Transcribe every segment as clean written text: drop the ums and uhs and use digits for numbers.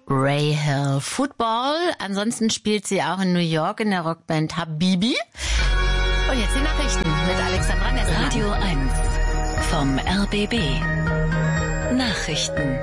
Rahel Football. Ansonsten spielt sie auch in New York in der Rockband Habibi. Und jetzt die Nachrichten mit Alexandra Nessmann. Radio 1 vom RBB. Nachrichten.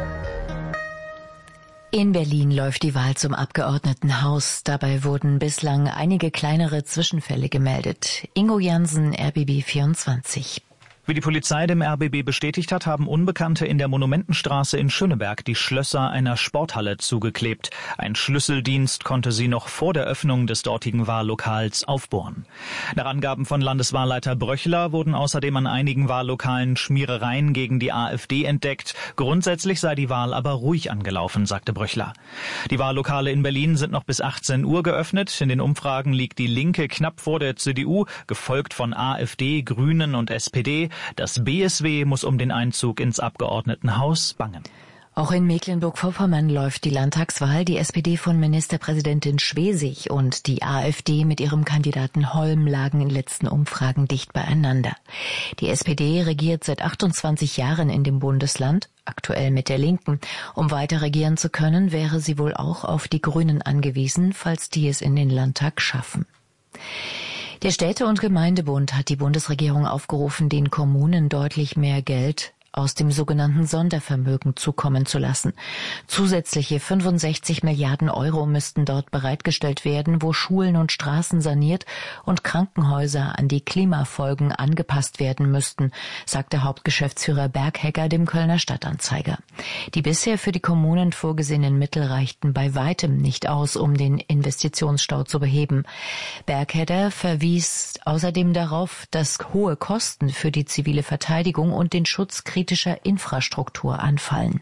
In Berlin läuft die Wahl zum Abgeordnetenhaus. Dabei wurden bislang einige kleinere Zwischenfälle gemeldet. Ingo Jansen, RBB 24. Wie die Polizei dem RBB bestätigt hat, haben Unbekannte in der Monumentenstraße in Schöneberg die Schlösser einer Sporthalle zugeklebt. Ein Schlüsseldienst konnte sie noch vor der Öffnung des dortigen Wahllokals aufbohren. Nach Angaben von Landeswahlleiter Bröchler wurden außerdem an einigen Wahllokalen Schmierereien gegen die AfD entdeckt. Grundsätzlich sei die Wahl aber ruhig angelaufen, sagte Bröchler. Die Wahllokale in Berlin sind noch bis 18 Uhr geöffnet. In den Umfragen liegt die Linke knapp vor der CDU, gefolgt von AfD, Grünen und SPD. Das BSW muss um den Einzug ins Abgeordnetenhaus bangen. Auch in Mecklenburg-Vorpommern läuft die Landtagswahl. Die SPD von Ministerpräsidentin Schwesig und die AfD mit ihrem Kandidaten Holm lagen in letzten Umfragen dicht beieinander. Die SPD regiert seit 28 Jahren in dem Bundesland, aktuell mit der Linken. Um weiter regieren zu können, wäre sie wohl auch auf die Grünen angewiesen, falls die es in den Landtag schaffen. Der Städte- und Gemeindebund hat die Bundesregierung aufgerufen, den Kommunen deutlich mehr Geld aus dem sogenannten Sondervermögen zukommen zu lassen. Zusätzliche 65 Milliarden Euro müssten dort bereitgestellt werden, wo Schulen und Straßen saniert und Krankenhäuser an die Klimafolgen angepasst werden müssten, sagte Hauptgeschäftsführer Berghegger dem Kölner Stadtanzeiger. Die bisher für die Kommunen vorgesehenen Mittel reichten bei weitem nicht aus, um den Investitionsstau zu beheben. Berghegger verwies außerdem darauf, dass hohe Kosten für die zivile Verteidigung und den Schutz kritischer Infrastruktur anfallen.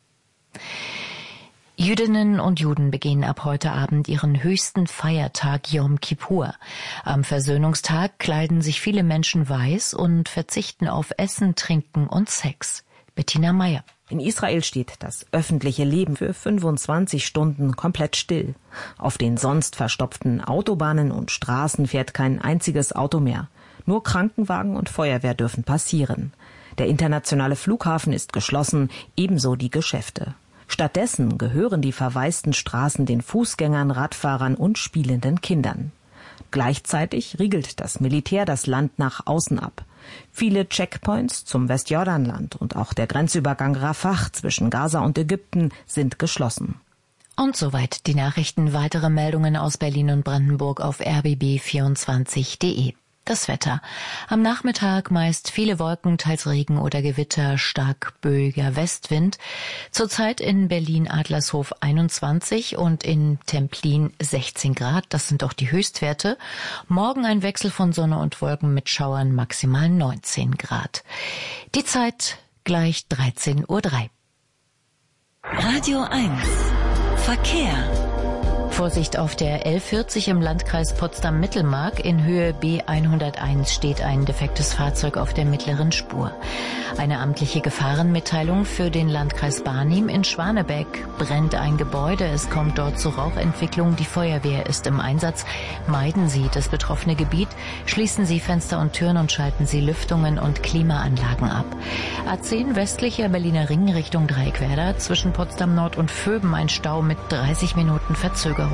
Jüdinnen und Juden begehen ab heute Abend ihren höchsten Feiertag Yom Kippur. Am Versöhnungstag kleiden sich viele Menschen weiß und verzichten auf Essen, Trinken und Sex. Bettina Meyer. In Israel steht das öffentliche Leben für 25 Stunden komplett still. Auf den sonst verstopften Autobahnen und Straßen fährt kein einziges Auto mehr. Nur Krankenwagen und Feuerwehr dürfen passieren. Der internationale Flughafen ist geschlossen, ebenso die Geschäfte. Stattdessen gehören die verwaisten Straßen den Fußgängern, Radfahrern und spielenden Kindern. Gleichzeitig riegelt das Militär das Land nach außen ab. Viele Checkpoints zum Westjordanland und auch der Grenzübergang Rafah zwischen Gaza und Ägypten sind geschlossen. Und soweit die Nachrichten. Weitere Meldungen aus Berlin und Brandenburg auf rbb24.de. Das Wetter. Am Nachmittag meist viele Wolken, teils Regen oder Gewitter, stark böiger Westwind. Zurzeit in Berlin-Adlershof 21 und in Templin 16 Grad. Das sind auch die Höchstwerte. Morgen ein Wechsel von Sonne und Wolken mit Schauern, maximal 19 Grad. Die Zeit gleich 13:03 Uhr. Radio 1. Verkehr. Vorsicht auf der L40 im Landkreis Potsdam-Mittelmark. In Höhe B101 steht ein defektes Fahrzeug auf der mittleren Spur. Eine amtliche Gefahrenmitteilung für den Landkreis Barnim. In Schwanebeck brennt ein Gebäude. Es kommt dort zu Rauchentwicklung. Die Feuerwehr ist im Einsatz. Meiden Sie das betroffene Gebiet. Schließen Sie Fenster und Türen und schalten Sie Lüftungen und Klimaanlagen ab. A10 westlicher Berliner Ring Richtung Dreieckwerder. Zwischen Potsdam Nord und Vöben ein Stau mit 30 Minuten Verzögerung.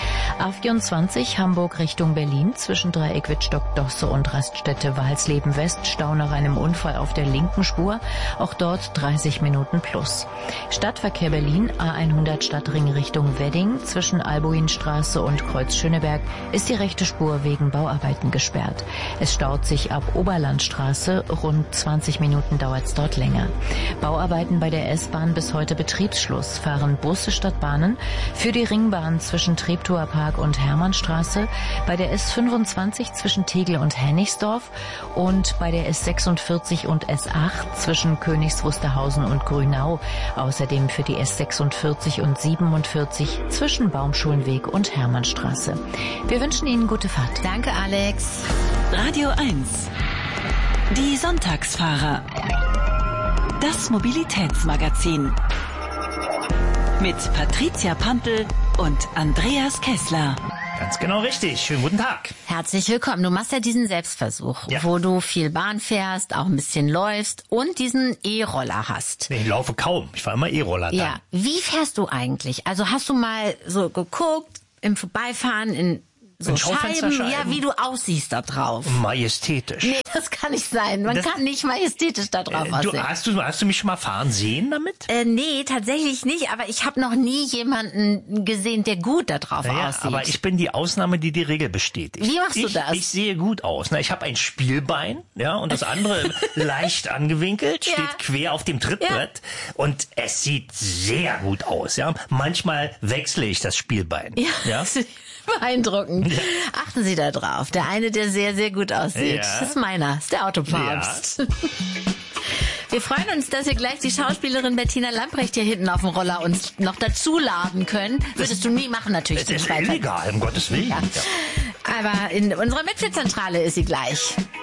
A24 Hamburg Richtung Berlin zwischen Dreieck Wittstock-Dosse und Raststätte Walsleben West Stau nach einem Unfall auf der linken Spur, auch dort 30 Minuten plus. Stadtverkehr Berlin A100 Stadtring Richtung Wedding zwischen Albuinstraße und Kreuz Schöneberg ist die rechte Spur wegen Bauarbeiten gesperrt. Es staut sich ab Oberlandstraße, rund 20 Minuten dauert es dort länger. Bauarbeiten bei der S-Bahn bis heute Betriebsschluss, fahren Busse statt Bahnen für die Ringbahn zwischen Treptower Park und Hermannstraße, bei der S25 zwischen Tegel und Hennigsdorf und bei der S46 und S8 zwischen Königs Wusterhausen und Grünau. Außerdem für die S46 und 47 zwischen Baumschulenweg und Hermannstraße. Wir wünschen Ihnen gute Fahrt. Danke, Alex. Radio 1. Die Sonntagsfahrer. Das Mobilitätsmagazin. Mit Patricia Pampel und Andreas Kessler. Ganz genau richtig. Schönen guten Tag. Herzlich willkommen. Du machst ja diesen Selbstversuch, wo du viel Bahn fährst, auch ein bisschen läufst und diesen E-Roller hast. Nee, ich laufe kaum. Ich fahre immer E-Roller dann. Ja. Wie fährst du eigentlich? Also hast du mal so geguckt, im Vorbeifahren in so Scheiben, ja, wie du aussiehst da drauf. Majestätisch. Nee, das kann nicht sein. Man kann nicht majestätisch da drauf aussehen. Hast du mich schon mal fahren sehen damit? Nee, tatsächlich nicht. Aber ich habe noch nie jemanden gesehen, der gut da drauf aussieht. Aber ich bin die Ausnahme, die die Regel bestätigt. Wie machst du das? Ich sehe gut aus. Ich habe ein Spielbein, ja, und das andere leicht angewinkelt, steht quer auf dem Trittbrett. Ja. Und es sieht sehr gut aus. Ja. Manchmal wechsle ich das Spielbein. Ja. Beeindruckend. Ja. Achten Sie da drauf. Der eine, der sehr, sehr gut aussieht, das ist meiner, ist der Autopapst. Ja. Wir freuen uns, dass wir gleich die Schauspielerin Bettina Lamprecht hier hinten auf dem Roller uns noch dazu laden können. Würdest du nie machen, natürlich. Das ist illegal, um Gottes Willen. Ja. Aber in unserer Mitgliederzentrale ist sie gleich.